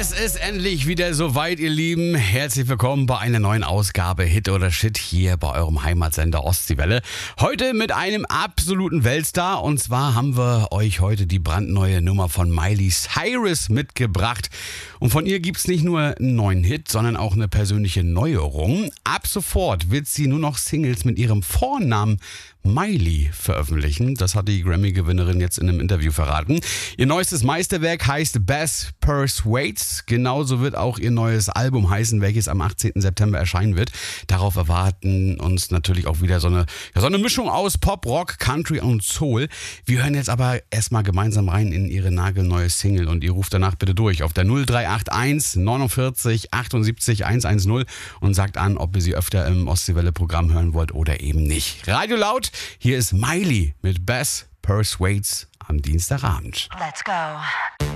Es ist endlich wieder soweit, ihr Lieben. Herzlich willkommen bei einer neuen Ausgabe Hit oder Shit hier bei eurem Heimatsender Ostseewelle. Heute mit einem absoluten Weltstar. Und zwar haben wir euch heute die brandneue Nummer von Miley Cyrus mitgebracht. Und von ihr gibt's nicht nur einen neuen Hit, sondern auch eine persönliche Neuerung. Ab sofort wird sie nur noch Singles mit ihrem Vornamen Miley veröffentlichen. Das hat die Grammy-Gewinnerin jetzt in einem Interview verraten. Ihr neuestes Meisterwerk heißt Best Persuades. Genauso wird auch ihr neues Album heißen, welches am 18. September erscheinen wird. Darauf erwarten uns natürlich auch wieder so eine Mischung aus Pop, Rock, Country und Soul. Wir hören jetzt aber erstmal gemeinsam rein in ihre nagelneue Single und ihr ruft danach bitte durch auf der 0381 49 78 110 und sagt an, ob ihr sie öfter im Ostseewelle-Programm hören wollt oder eben nicht. Radio laut. Hier ist Miley mit Best Persuades am Dienstagabend. Let's go.